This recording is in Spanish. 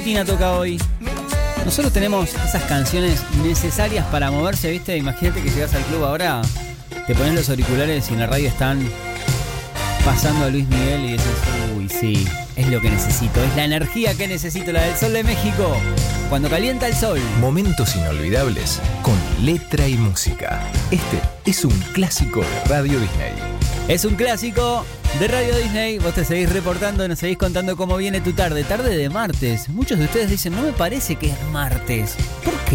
Tina toca hoy. Nosotros tenemos esas canciones necesarias para moverse, ¿viste? Imagínate que llegas al club ahora, te pones los auriculares y en la radio están pasando a Luis Miguel y dices, uy, sí, es lo que necesito, es la energía que necesito, la del Sol de México, cuando calienta el sol. Momentos inolvidables con letra y música. Este es un clásico de Radio Disney. Es un clásico de Radio Disney. Vos te seguís reportando, nos seguís contando cómo viene tu tarde. Tarde de martes. Muchos de ustedes dicen, no me parece que es martes. ¿Por qué?